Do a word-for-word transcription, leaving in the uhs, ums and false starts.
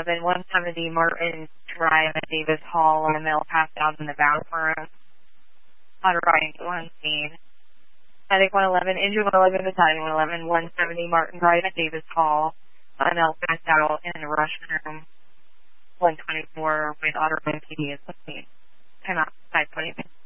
eleven, one seventy Martin Drive at Davis Hall, and a male passed out in the bathroom. On arriving to one scene. Medic one eleven, injured one eleven, battalion one eleven, one seventy Martin Drive at Davis Hall. A male passed out in the restroom. one twenty-four with Ottawa P D is the scene. Time out, five twenty.